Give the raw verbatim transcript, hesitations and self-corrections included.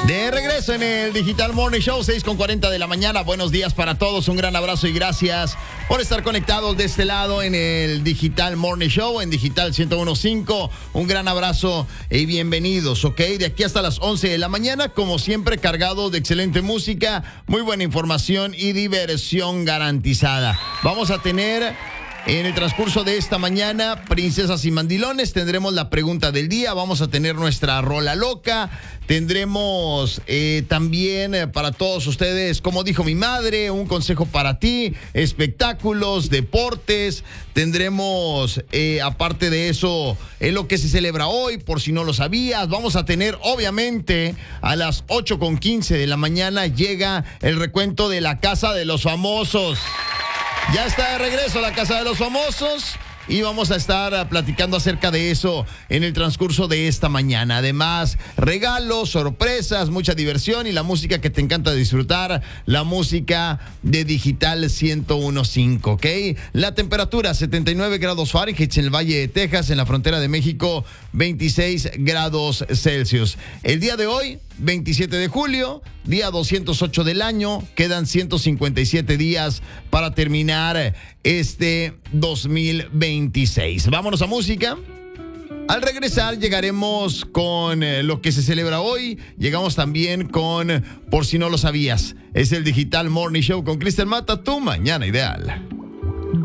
De regreso en el Digital Morning Show, seis con cuarenta de la mañana. Buenos días para todos, un gran abrazo y gracias por estar conectados de este lado en el Digital Morning Show, en Digital ciento uno punto cinco. Un gran abrazo y bienvenidos, ¿ok? De aquí hasta las once de la mañana, como siempre, cargados de excelente música, muy buena información y diversión garantizada. Vamos a tener... En el transcurso de esta mañana, princesas y mandilones, tendremos la pregunta del día, vamos a tener nuestra rola loca, tendremos eh, también eh, para todos ustedes, como dijo mi madre, un consejo para ti, espectáculos, deportes, tendremos eh, aparte de eso, eh, lo que se celebra hoy, por si no lo sabías, vamos a tener obviamente a las ocho con quince de la mañana llega el recuento de la Casa de los Famosos. Ya está de regreso la Casa de los Famosos y vamos a estar platicando acerca de eso en el transcurso de esta mañana. Además, regalos, sorpresas, mucha diversión y la música que te encanta disfrutar, la música de Digital ciento uno punto cinco, ¿ok? La temperatura, setenta y nueve grados Fahrenheit en el Valle de Texas, en la frontera de México, veintiséis grados Celsius. El día de hoy, veintisiete de julio, día doscientos ocho del año, quedan ciento cincuenta y siete días para terminar este dos mil veintiséis. Vámonos a música. Al regresar llegaremos con eh, lo que se celebra hoy, llegamos también con Por si no lo sabías. Es el Digital Morning Show con Cristian Mata, tu mañana ideal.